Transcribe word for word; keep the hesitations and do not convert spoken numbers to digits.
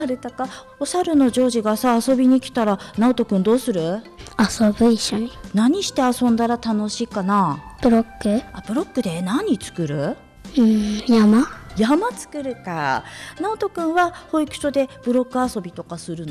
あれたか、お猿のジョージがさ遊びに来たら直人くんどうする？ 遊ぶ、一緒に。 何して遊んだら楽しいかな？ ブロック。 あ、ブロックで何作る？ うん、山。 山作るか。直人くんは保育所でブロック遊びとかするの？